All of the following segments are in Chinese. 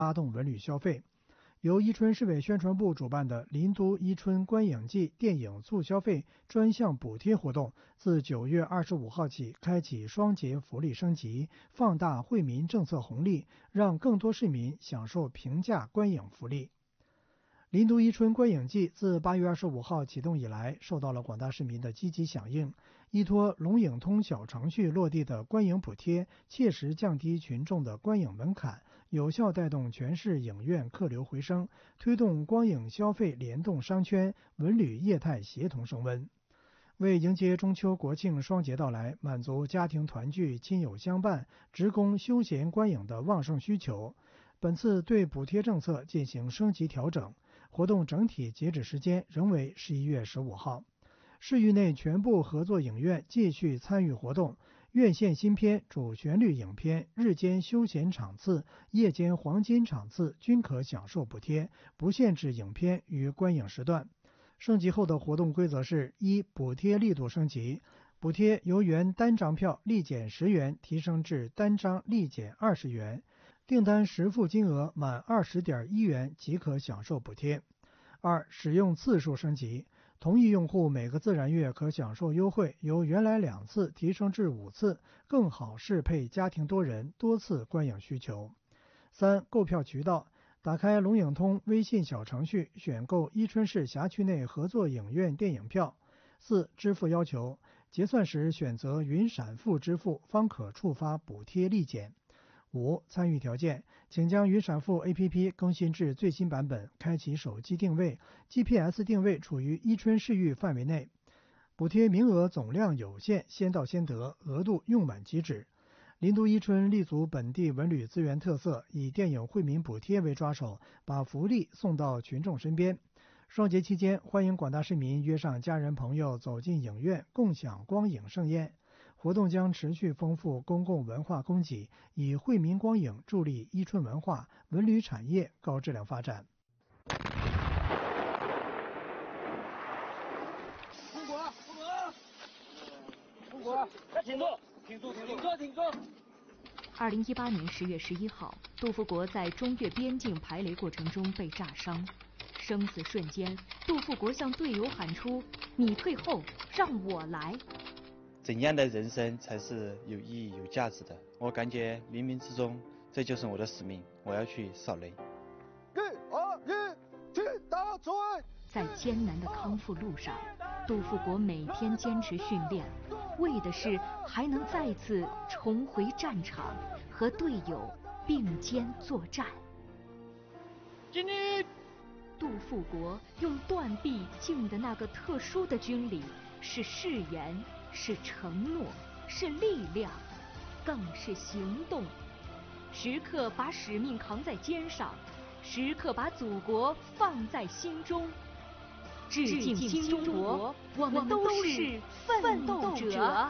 拉动文旅消费。由伊春市委宣传部主办的林都伊春观影季电影促消费专项补贴活动，自9月25号起开启双节福利升级，放大惠民政策红利，让更多市民享受平价观影福利。林都伊春观影季自8月25号启动以来，受到了广大市民的积极响应。依托龙影通小程序落地的观影补贴，切实降低群众的观影门槛，有效带动全市影院客流回升，推动光影消费联动商圈、文旅业态协同升温。为迎接中秋国庆双节到来，满足家庭团聚、亲友相伴、职工休闲观影的旺盛需求，本次对补贴政策进行升级调整。活动整体截止时间仍为11月15号。市域内全部合作影院继续参与活动，院线新片、主旋律影片、日间休闲场次、夜间黄金场次均可享受补贴，不限制影片与观影时段。升级后的活动规则是：一、补贴力度升级，补贴由原单张票立减10元提升至单张立减20元，订单实付金额满20.1元即可享受补贴。二、使用次数升级，同一用户每个自然月可享受优惠由原来2次提升至5次，更好适配家庭多人多次观影需求。三、购票渠道，打开龙影通微信小程序，选购伊春市辖区内合作影院电影票。四、支付要求，结算时选择云闪付支付，方可触发补贴立减。五、参与条件，请将云闪付 APP 更新至最新版本，开启手机定位 ，GPS 定位处于伊春市域范围内。补贴名额总量有限，先到先得，额度用满即止。林都伊春立足本地文旅资源特色，以电影惠民补贴为抓手，把福利送到群众身边。双节期间，欢迎广大市民约上家人朋友走进影院，共享光影盛宴。活动将持续丰富公共文化供给，以惠民光影助力伊春文化、文旅产业高质量发展。 中国，请坐！2018年10月11号，杜富国在中越边境排雷过程中被炸伤，生死瞬间，杜富国向队友喊出：“你退后，让我来。” 怎样的人生才是有意义、有价值的？我感觉冥冥之中，这就是我的使命，我要去扫雷。 1、2、1，去打追！ 在艰难的康复路上，杜富国每天坚持训练，为的是还能再次重回战场，和队友并肩作战。 敬礼！ 杜富国用断臂敬的那个特殊的军礼，是誓言，是承诺，是力量，更是行动。时刻把使命扛在肩上，时刻把祖国放在心中。致敬新中国，我们都是奋斗者。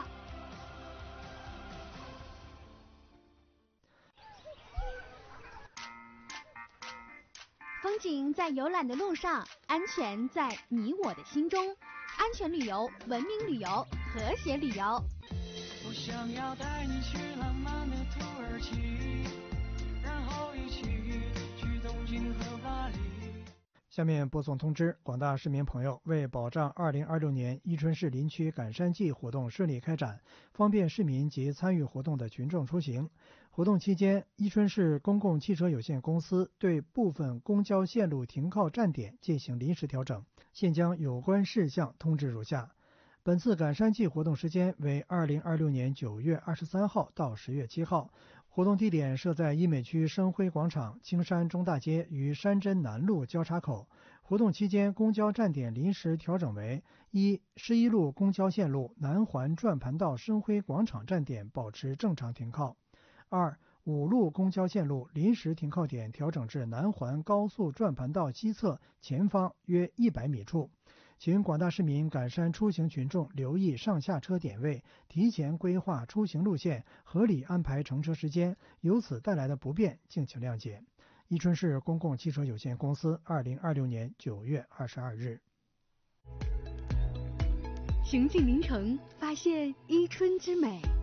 风景在游览的路上，安全在你我的心中。安全旅游，文明旅游，和谐旅游。 我想要带你去浪漫的土耳其，然后一起去东京和巴黎。 下面播送通知，广大市民朋友，为保障2026年伊春市林区赶山季活动顺利开展，方便市民及参与活动的群众出行，活动期间，伊春市公共汽车有限公司对部分公交线路停靠站点进行临时调整，现将有关事项通知如下。本次赶山季活动时间为2026年9月23号到10月7号，活动地点设在医美区生辉广场、青山中大街与山珍南路交叉口。活动期间，公交站点临时调整为：一、11路公交线路南环转盘道生辉广场站点保持正常停靠；二、5路公交线路临时停靠点调整至南环高速转盘道西侧前方约100米处。请广大市民赶山出行群众留意上下车点位，提前规划出行路线，合理安排乘车时间，由此带来的不便敬请谅解。伊春市公共汽车有限公司2026年9月22日。 行进林城，发现伊春之美。